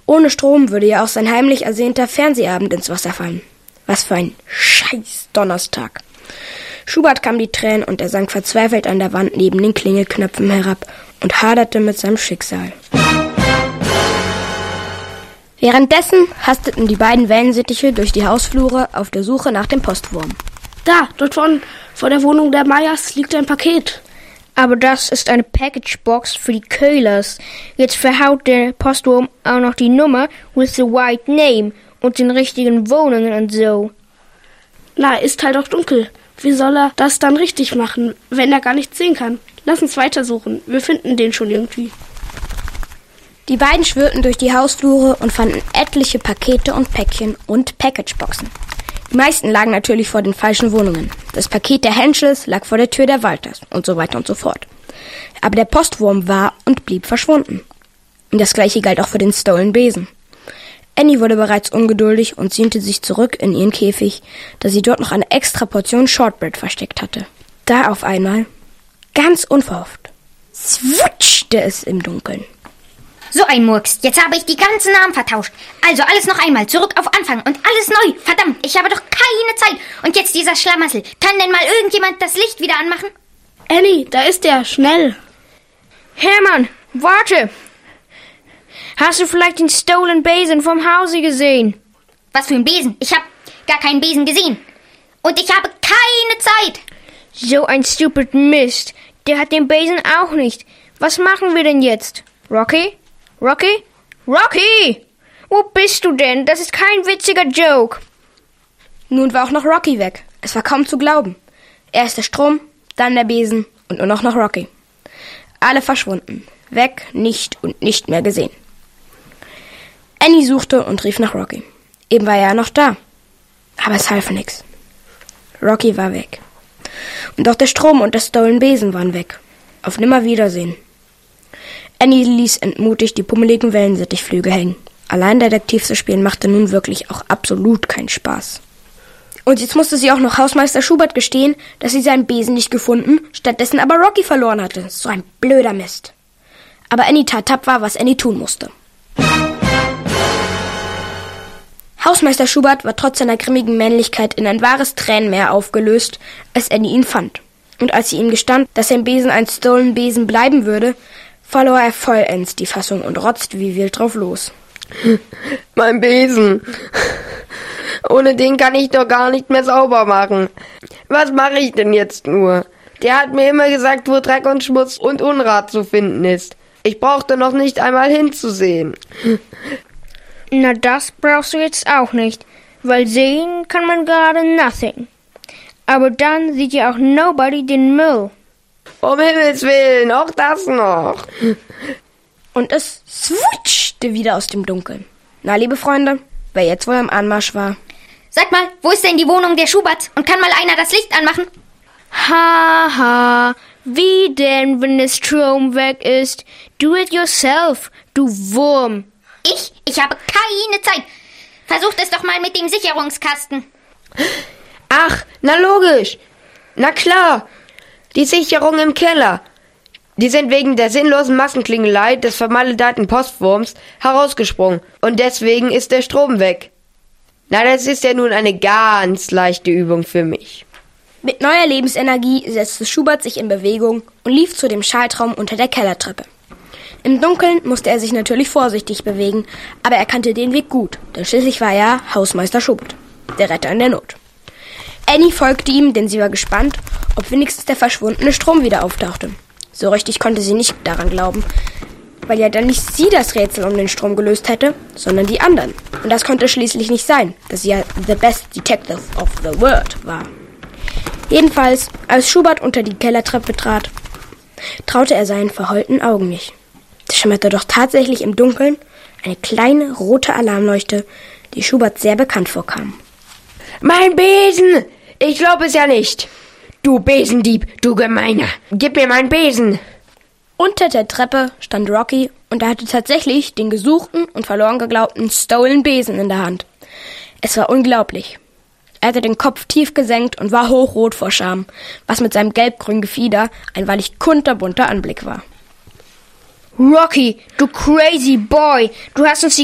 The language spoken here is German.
Ohne Strom würde ja auch sein heimlich ersehnter Fernsehabend ins Wasser fallen. Was für ein scheiß Donnerstag. Schubert kam die Tränen und er sank verzweifelt an der Wand neben den Klingelknöpfen herab und haderte mit seinem Schicksal. Währenddessen hasteten die beiden Wellensittiche durch die Hausflure auf der Suche nach dem Postwurm. Da, dort vor der Wohnung der Meyers liegt ein Paket. Aber das ist eine Packagebox für die Köhlers. Jetzt verhaut der Postwurm auch noch die Nummer with the white name und den richtigen Wohnungen und so. Na, ist halt auch dunkel. Wie soll er das dann richtig machen, wenn er gar nichts sehen kann? Lass uns weitersuchen. Wir finden den schon irgendwie. Die beiden schwirrten durch die Hausflure und fanden etliche Pakete und Päckchen und Packageboxen. Die meisten lagen natürlich vor den falschen Wohnungen. Das Paket der Henschels lag vor der Tür der Walters und so weiter und so fort. Aber der Postwurm war und blieb verschwunden. Und das gleiche galt auch für den Stolen Besen. Annie wurde bereits ungeduldig und sehnte sich zurück in ihren Käfig, da sie dort noch eine extra Portion Shortbread versteckt hatte. Da auf einmal, ganz unverhofft, swutschte es im Dunkeln. So ein Murks, jetzt habe ich die ganzen Namen vertauscht. Also alles noch einmal, zurück auf Anfang und alles neu. Verdammt, ich habe doch keine Zeit. Und jetzt dieser Schlamassel. Kann denn mal irgendjemand das Licht wieder anmachen? Annie, da ist er, schnell. Hermann, warte. Hast du vielleicht den Stolen Besen vom Hause gesehen? Was für ein Besen? Ich habe gar keinen Besen gesehen. Und ich habe keine Zeit. So ein stupid Mist. Der hat den Besen auch nicht. Was machen wir denn jetzt? Rocky? Rocky? Rocky! Wo bist du denn? Das ist kein witziger Joke. Nun war auch noch Rocky weg. Es war kaum zu glauben. Erst der Strom, dann der Besen und nur noch Rocky. Alle verschwunden. Weg, nicht und nicht mehr gesehen. Annie suchte und rief nach Rocky. Eben war er ja noch da. Aber es half nichts. Rocky war weg. Und auch der Strom und der Stolen Besen waren weg. Auf Nimmerwiedersehen. Annie ließ entmutigt die pummeligen Wellensittichflügel hängen. Allein Detektiv zu spielen machte nun wirklich auch absolut keinen Spaß. Und jetzt musste sie auch noch Hausmeister Schubert gestehen, dass sie seinen Besen nicht gefunden, stattdessen aber Rocky verloren hatte. So ein blöder Mist. Aber Annie tat tapfer, was Annie tun musste. Hausmeister Schubert war trotz seiner grimmigen Männlichkeit in ein wahres Tränenmeer aufgelöst, als Annie ihn fand. Und als sie ihm gestand, dass sein Besen ein Stolen Besen bleiben würde, verlor er vollends die Fassung und rotzte wie wild drauf los. Mein Besen. Ohne den kann ich doch gar nicht mehr sauber machen. Was mache ich denn jetzt nur? Der hat mir immer gesagt, wo Dreck und Schmutz und Unrat zu finden ist. Ich brauchte noch nicht einmal hinzusehen. Na, das brauchst du jetzt auch nicht, weil sehen kann man gerade nothing. Aber dann sieht ja auch nobody den Müll. Um Himmels Willen, auch das noch. Und es swutschte wieder aus dem Dunkeln. Na, liebe Freunde, wer jetzt wohl am Anmarsch war? Sag mal, wo ist denn die Wohnung der Schuberts? Und kann mal einer das Licht anmachen? Haha, wie denn, wenn der Strom weg ist? Do it yourself, du Wurm. Ich habe keine Zeit. Versucht es doch mal mit dem Sicherungskasten. Ach, na logisch. Na klar. Die Sicherung im Keller. Die sind wegen der sinnlosen Massenklingelei des vermaledeiten Postwurms herausgesprungen. Und deswegen ist der Strom weg. Na, das ist ja nun eine ganz leichte Übung für mich. Mit neuer Lebensenergie setzte Schubert sich in Bewegung und lief zu dem Schaltraum unter der Kellertreppe. Im Dunkeln musste er sich natürlich vorsichtig bewegen, aber er kannte den Weg gut, denn schließlich war er Hausmeister Schubert, der Retter in der Not. Annie folgte ihm, denn sie war gespannt, ob wenigstens der verschwundene Strom wieder auftauchte. So richtig konnte sie nicht daran glauben, weil ja dann nicht sie das Rätsel um den Strom gelöst hätte, sondern die anderen. Und das konnte schließlich nicht sein, dass sie ja the best detective of the world war. Jedenfalls, als Schubert unter die Kellertreppe trat, traute er seinen verheulten Augen nicht. Es schimmerte doch tatsächlich im Dunkeln eine kleine rote Alarmleuchte, die Schubert sehr bekannt vorkam. Mein Besen! Ich glaube es ja nicht. Du Besendieb, du Gemeiner. Gib mir meinen Besen. Unter der Treppe stand Rocky und er hatte tatsächlich den gesuchten und verloren geglaubten Stolen Besen in der Hand. Es war unglaublich. Er hatte den Kopf tief gesenkt und war hochrot vor Scham, was mit seinem gelb-grünen Gefieder ein wahrlich kunterbunter Anblick war. Rocky, du crazy boy, du hast uns die